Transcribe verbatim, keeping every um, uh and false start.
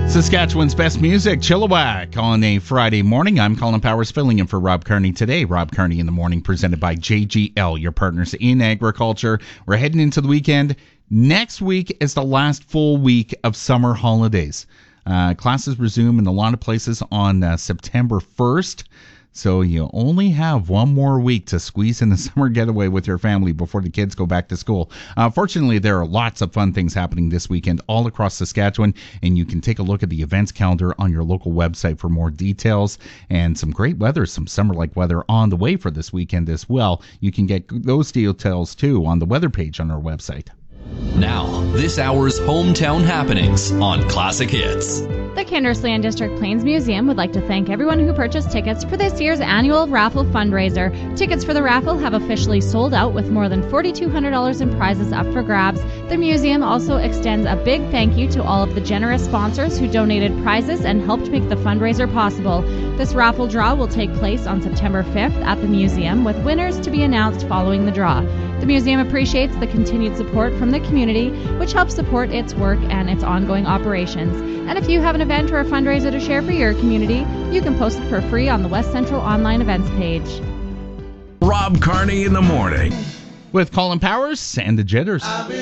Saskatchewan's best music, Chilliwack, on a Friday morning. I'm Colin Powers, filling in for Rob Kearney today. Rob Kearney in the morning, presented by J G L, your partners in agriculture. We're heading into the weekend. Next week is the last full week of summer holidays. Uh, classes resume in a lot of places on uh, September first. So you only have one more week to squeeze in the summer getaway with your family before the kids go back to school. Uh, fortunately, there are lots of fun things happening this weekend all across Saskatchewan, and you can take a look at the events calendar on your local website for more details and some great weather, some summer-like weather on the way for this weekend as well. You can get those details, too, on the weather page on our website. Now, this hour's hometown happenings on Classic Hits. The Kindersley District Plains Museum would like to thank everyone who purchased tickets for this year's annual raffle fundraiser. Tickets for the raffle have officially sold out with more than four thousand two hundred dollars in prizes up for grabs. The museum also extends a big thank you to all of the generous sponsors who donated prizes and helped make the fundraiser possible. This raffle draw will take place on September fifth at the museum, with winners to be announced following the draw. The museum appreciates the continued support from the community, which helps support its work and its ongoing operations. And if you have an event or a fundraiser to share for your community, you can post it for free on the West Central online events page. Rob Kearney in the morning. With Colin Powers and the Jitters.